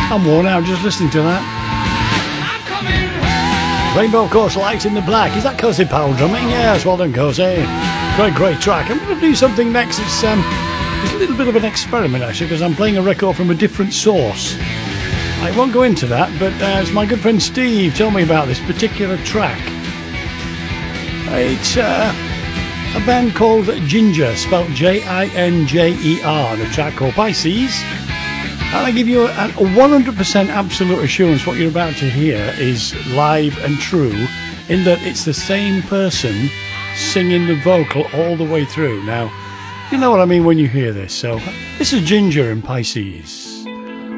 I'm worn out just listening to that. Rainbow Course Lights in the Black. Is that Cozy Powell drumming? Yes, well done, Cozy. Great track. I'm going to do something next. It's a little bit of an experiment, actually, because I'm playing a record from a different source. I won't go into that, but as my good friend Steve told me about this particular track. It's a band called Ginger, spelled J-I-N-J-E-R, and a track called Pisces. And I give you a 100% absolute assurance what you're about to hear is live and true, in that it's the same person singing the vocal all the way through. Now, you know what I mean when you hear this. So, this is Ginger and Pisces.